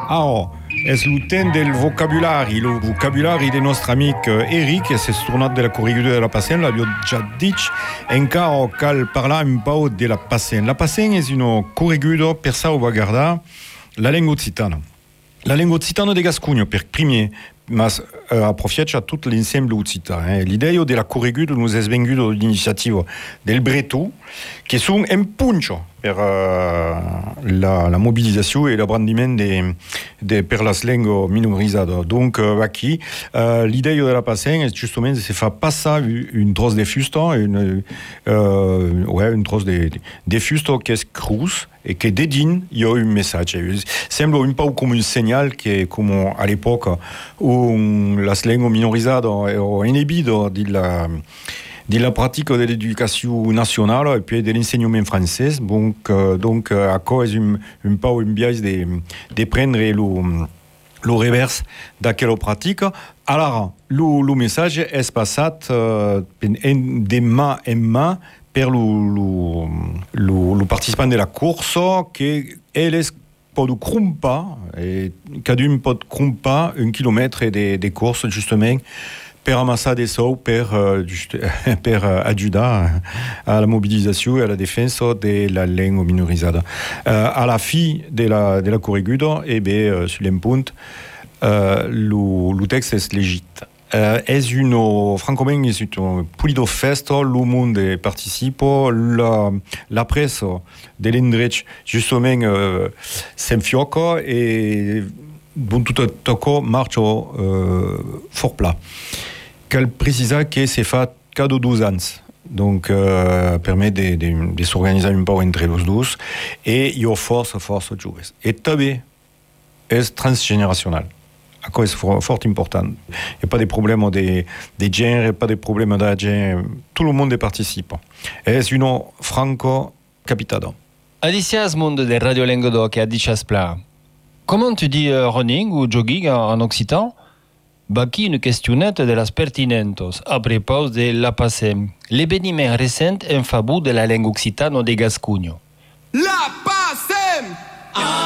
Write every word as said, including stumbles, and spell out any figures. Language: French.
Alors, es lo temps del vocabulari, lo vocabulari del nostre amic Eric, che si è tornato della corrigura della Passen, l'abbiamo già detto, encara cal parlar un po' della Passen. La Passen è una corrigura per sa o va guardare la lingua occitana. La lingua occitana de Gascugno, per primi, mas uh, approfietta tutto l'insieme occitano. Eh. L'idea della corrigura nos è venuta dall'iniziativa del Breton, che sono un punto per uh, la, la mobilisation et l'apprendiment de, de, per la langue minorisate. Donc, uh, qui, uh, l'idea della Passen è giustamente se fa passare un tros de fusta, une, uh, ouais, un tros de, de fusta che è cruz, e che dedin il y a un messaggio. Sembra un po' come un segnale che, come all'epoca, où la langue minorisate è inibita della della pratica dell'educazione nazionale e poi dell'insegnamento francese. Donc, euh, donc euh, a cause un, un po' un biais de, de prendere lo, lo reverse da quella pratica. Allora, lo, lo messaggio è passato uh, de main in main per lo, lo, lo, lo participante della corsa che elles pot crumpa, e cadun pot crumpa un chilometro de, de corsa, giustamente, per amassare dei soldi per, uh, just, per uh, aiutare alla mobilizzazione e alla difesa della lingua minorizzata. Uh, alla fine della, della corrigura, e beh, uh, sull'impunto, uh, lo, lo testo è legit. Uh, è uno, francamente, è un pulito festa, lo mondo partecipa, la, la pressa dell'indreccio, giustamente, uh, si infiocca e bon, tutto tocco marcia uh, fort plat. Cal precisa che si fa cada due anni, donc uh, permet de, de, de s'organizzare un po' entre los dos, e io forza, forza giovani. E també è transgeneracional. Això és fort important. Il n'y a pas de problème de, de genre, pas de problème d'âge, tout le monde participe. È una franco capitata. Alicia Asmund de Radio Languedoc et Adichas Pla. Comment tu dis uh, running ou jogging en, en occitan? Baki une questionnette de las pertinentos a propos de la Passen. L'événement récent en faveur de la langue occitane de Gascugno. La Passen!